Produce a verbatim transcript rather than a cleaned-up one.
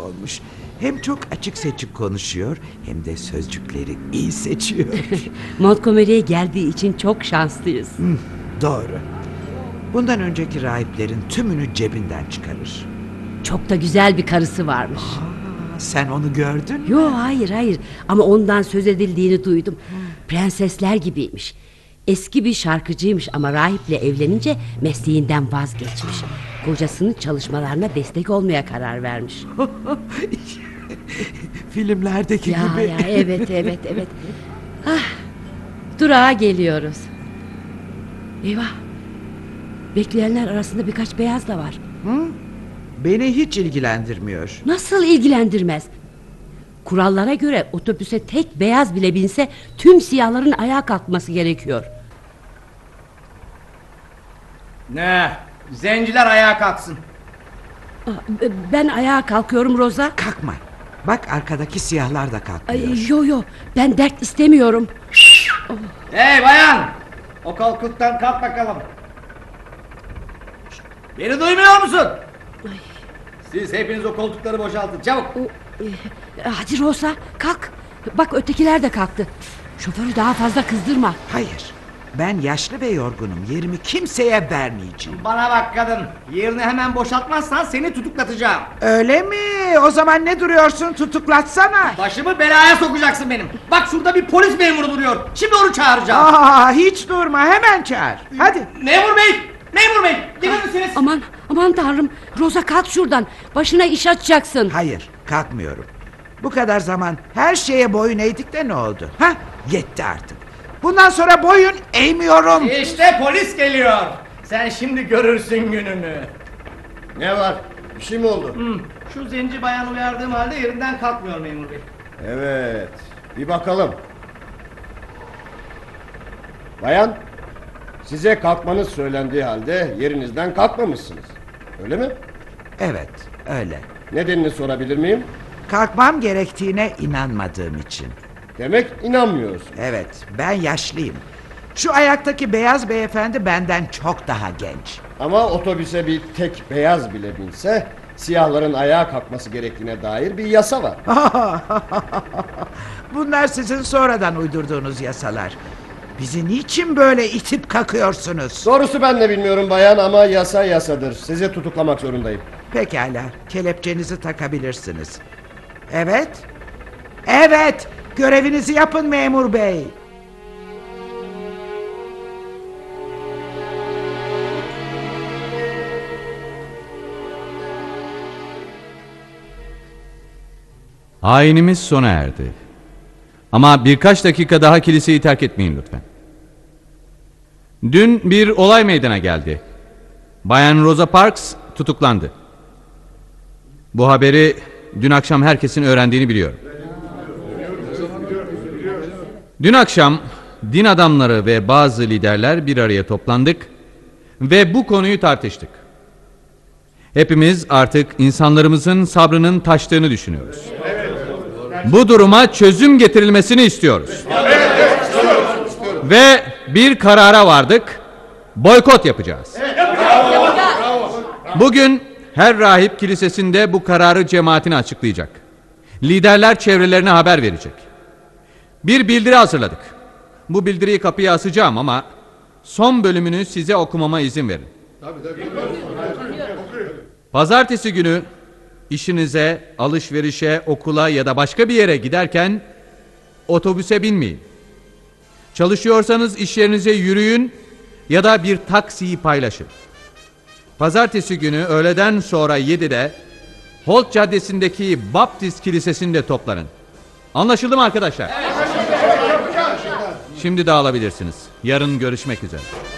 olmuş. Hem çok açık seçik konuşuyor hem de sözcükleri iyi seçiyor. Montgomery'e geldiği için çok şanslıyız. Hı, doğru. Bundan önceki rahiplerin tümünü cebinden çıkarır. Çok da güzel bir karısı varmış. Aa, sen onu gördün mü? Yo, hayır hayır, ama ondan söz edildiğini duydum. Prensesler gibiymiş. Eski bir şarkıcıymış ama rahiple evlenince mesleğinden vazgeçmiş. Kocasının çalışmalarına destek olmaya karar vermiş. Filmlerdeki ya, gibi. Ya evet evet evet. Ah, durağa geliyoruz. Eyvah. Bekleyenler arasında birkaç beyaz da var. Hı? Beni hiç ilgilendirmiyor. Nasıl ilgilendirmez? Kurallara göre otobüse tek beyaz bile binse tüm siyahların ayağa kalkması gerekiyor. Ne? Zenciler ayağa kalksın. Ben ayağa kalkıyorum Rosa. Kalkma. Bak arkadaki siyahlar da kalkmıyor. Ay, yo yo, ben dert istemiyorum. Oh. Hey bayan! O koltuktan kalk bakalım. Beni duymuyor musun? Ay. Siz hepiniz o koltukları boşaltın çabuk. Hadi Rosa, kalk. Bak ötekiler de kalktı. Şoförü daha fazla kızdırma. Hayır, ben yaşlı ve yorgunum. Yerimi kimseye vermeyeceğim. Bana bak kadın, yerini hemen boşaltmazsan seni tutuklatacağım. Öyle mi? O zaman ne duruyorsun, tutuklatsana. Başımı belaya sokacaksın benim. Bak şurada bir polis memuru duruyor. Şimdi onu çağıracağım. Aa, hiç durma, hemen çağır. Hadi. Memur bey, memur bey, gelir misiniz? Aman aman tanrım, Rosa kalk şuradan. Başına iş açacaksın. Hayır, kalkmıyorum. Bu kadar zaman her şeye boyun eğdik de ne oldu? Ha? Yetti artık. Bundan sonra boyun eğmiyorum. İşte polis geliyor. Sen şimdi görürsün gününü. Ne var? Bir şey mi oldu? Hmm, şu zenci bayan uyardığım halde yerinden kalkmıyor memur bey. Evet. Bir bakalım. Bayan, size kalkmanız söylendiği halde yerinizden kalkmamışsınız. Öyle mi? Evet, öyle. Nedenini sorabilir miyim? Kalkmam gerektiğine inanmadığım için. Demek inanmıyorsun. Evet, ben yaşlıyım. Şu ayaktaki beyaz beyefendi benden çok daha genç. Ama otobüse bir tek beyaz bile binse siyahların ayağa kalkması gerektiğine dair bir yasa var. Bunlar sizin sonradan uydurduğunuz yasalar. Bizi niçin böyle itip kakıyorsunuz? Doğrusu ben de bilmiyorum bayan ama yasa yasadır. Sizi tutuklamak zorundayım. Pekala, kelepçenizi takabilirsiniz. Evet. Evet, görevinizi yapın memur bey. Ayinimiz sona erdi. Ama birkaç dakika daha kiliseyi terk etmeyin lütfen. Dün bir olay meydana geldi. Bayan Rosa Parks tutuklandı. Bu haberi dün akşam herkesin öğrendiğini biliyorum. Dün akşam din adamları ve bazı liderler bir araya toplandık ve bu konuyu tartıştık. Hepimiz artık insanlarımızın sabrının taştığını düşünüyoruz. Bu duruma çözüm getirilmesini istiyoruz. Ve bir karara vardık. Boykot yapacağız. Bugün her rahip kilisesinde bu kararı cemaatine açıklayacak. Liderler çevrelerine haber verecek. Bir bildiri hazırladık. Bu bildiriyi kapıya asacağım ama son bölümünü size okumama izin verin. Pazartesi günü işinize, alışverişe, okula ya da başka bir yere giderken otobüse binmeyin. Çalışıyorsanız iş yerinize yürüyün ya da bir taksiyi paylaşın. Pazartesi günü öğleden sonra yedide Holt Caddesi'ndeki Baptist Kilisesi'nde toplanın. Anlaşıldı mı arkadaşlar? Şimdi dağılabilirsiniz. Yarın görüşmek üzere.